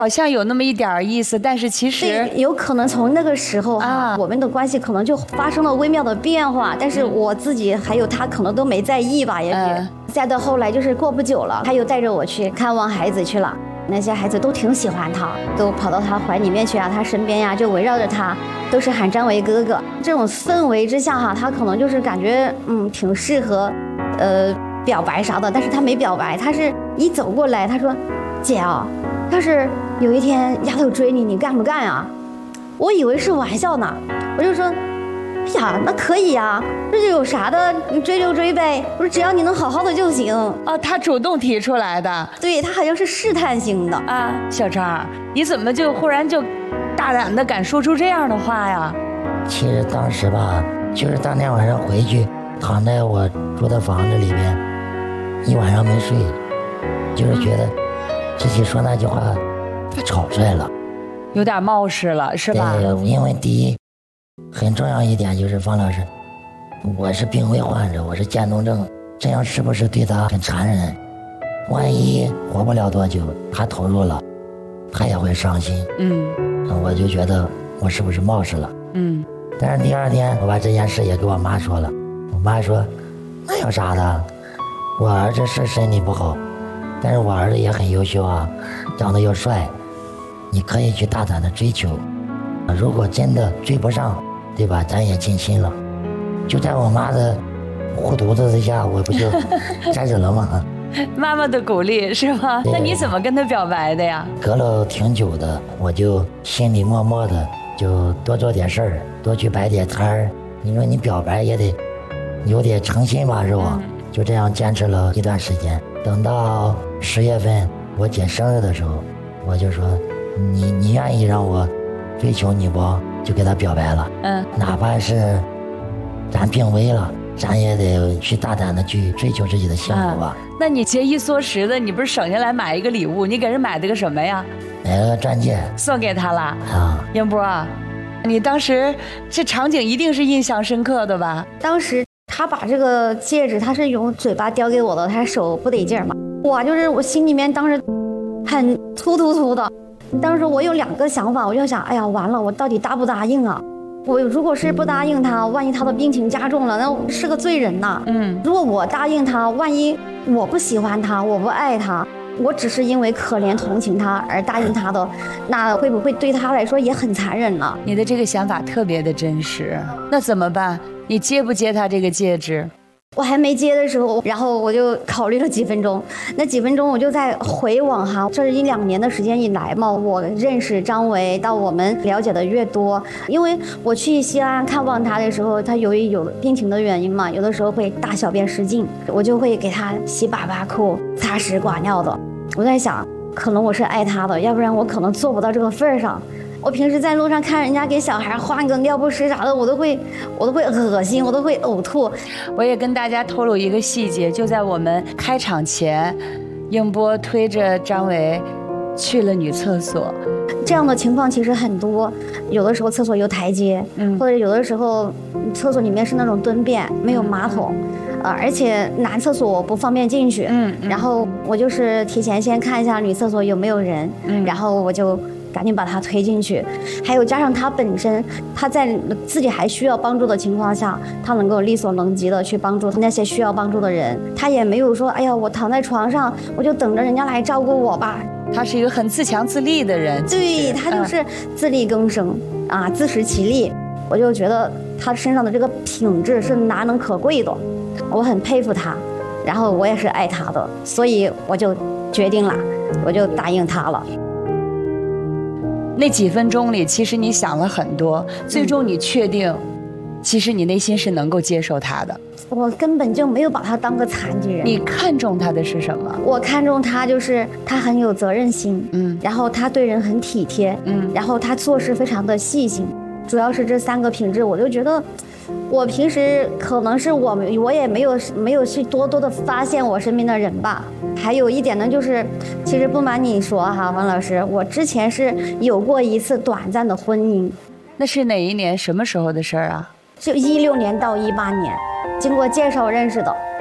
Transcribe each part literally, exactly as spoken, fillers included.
好像有那么一点意思，但是其实有可能从那个时候哈、啊，我们的关系可能就发生了微妙的变化，但是我自己还有他可能都没在意吧，也许。嗯、再到后来就是过不久了，他又带着我去看望孩子去了，那些孩子都挺喜欢他，都跑到他怀里面去啊，他身边呀、啊、就围绕着他，都是喊张维哥哥。这种氛围之下哈，他可能就是感觉嗯挺适合，呃表白啥的，但是他没表白，他是一走过来，他说：“姐啊。”要是有一天丫头追你，你干不干啊？我以为是玩笑呢，我就说，哎呀，那可以呀，这就有啥的，你追就追呗。我说只要你能好好的就行。 哦，他主动提出来的。 对，他好像是试探性的啊。小张，你怎么就忽然就大胆的敢说出这样的话呀？ 其实当时吧，就是当天晚上回去，躺在我住的房子里边，一晚上没睡，就是觉得。自己说那句话太草率了， 有点冒失了，是吧？ 对，因为第一，很重要一点就是方老师，我是病危患者，我是渐冻症，这样是不是对他很残忍？万一活不了多久，他投入了，他也会伤心。嗯，我就觉得我是不是冒失了？嗯。但是第二天，我把这件事也给我妈说了，我妈说，那有啥的？我儿子是身体不好。但是我儿子也很优秀啊，长得又帅，你可以去大胆的追求。如果真的追不上，对吧？咱也尽心了。就在我妈的护犊子之下，我不就开始了吗？ 妈妈的鼓励是吧？那你怎么跟她表白的呀？ 隔了挺久的，我就心里默默的就多做点事儿，多去摆点摊儿。你说你表白也得有点诚心吧，是吧？嗯、就这样坚持了一段时间。等到十月份我姐生日的时候，我就说你你愿意让我追求你不？就给她表白了。嗯，哪怕是咱病危了，咱也得去大胆的去追求自己的幸福吧。 嗯、那你节衣缩食的，你不是省下来买一个礼物？你给人买的个什么呀？ 买了个钻戒， 送给他了。啊，英波，你当时这场景一定是印象深刻的吧？ 当时。他把这个戒指，他是用嘴巴叼给我的，他手不得劲儿嘛。哇，就是我心里面当时很突突突的。当时我有两个想法，我就想，哎呀，完了，我到底答不答应啊？我如果是不答应他，万一他的病情加重了，那我是个罪人呐。嗯，如果我答应他，万一我不喜欢他，我不爱他，我只是因为可怜同情他而答应他的，那会不会对他来说也很残忍呢？ 你的这个想法特别的真实，那怎么办？你接不接他这个戒指？ 我还没接的时候，然后我就考虑了几分钟。那几分钟我就在回望哈，这一两年的时间以来嘛，我认识张维，到我们了解的越多，因为我去西安看望他的时候，他由于有病情的原因嘛，有的时候会大小便失禁，我就会给他洗粑粑裤、擦屎刮尿的。我在想，可能我是爱他的，要不然我可能做不到这个份儿上。我平时在路上看人家给小孩换个尿不湿啥的，我都会我都会恶心，我都会呕吐。 我也跟大家透露一个细节，就在我们开场前，英波推着张维去了女厕所。 这样的情况其实很多，有的时候厕所有台阶，嗯，或者有的时候厕所里面是那种蹲便，没有马桶。呃，而且男厕所不方便进去，嗯，然后我就是提前先看一下女厕所有没有人，嗯，然后我就赶紧把他推进去。还有加上他本身他在自己还需要帮助的情况下，他能够力所能及的去帮助那些需要帮助的人，他也没有说哎呀我躺在床上我就等着人家来照顾我吧。 他是一个很自强自立的人， 对，他就是自力更生、嗯、啊，自食其力。我就觉得他身上的这个品质是难能可贵的，我很佩服他，然后我也是爱他的，所以我就决定了，我就答应他了。 那几分钟里，其实你想了很多，最终你确定，嗯、其实你内心是能够接受他的。 我根本就没有把他当个残疾人。 你看中他的是什么？ 我看中他就是他很有责任心，嗯，然后他对人很体贴，嗯，然后他做事非常的细心。主要是这三个品质，我就觉得我平时可能是我我也没有没有去多多的发现我身边的人吧。还有一点呢，就是其实不瞒你说哈，王老师，我之前是有过一次短暂的婚姻。 那是哪一年什么时候的事儿啊？ 就一六年到一八年，经过介绍认识的。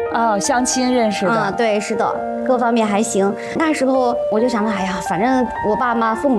哦，相亲认识的。 嗯，对，是的，各方面还行。那时候我就想着，哎呀，反正我爸妈父母